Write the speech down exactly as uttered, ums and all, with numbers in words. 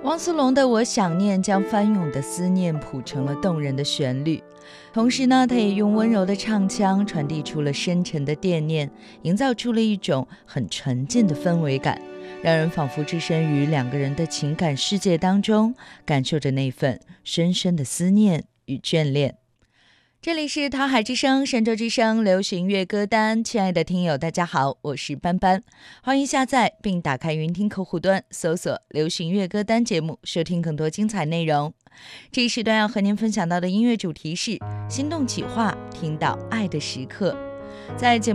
汪苏泷的《我想念》将翻涌的思念谱成了动人的旋律，同时呢，他也用温柔的唱腔传递出了深沉的惦念，营造出了一种很沉静的氛围感，让人仿佛置身于两个人的情感世界当中，感受着那份深深的思念与眷恋。这里是桃海之声神州之声流行乐歌单，亲爱的听友大家好，我是班班，欢迎下载并打开云听客户端，搜索流行乐歌单节目，收听更多精彩内容。这一时段要和您分享到的音乐主题是心动企划，听到爱的时刻。在节目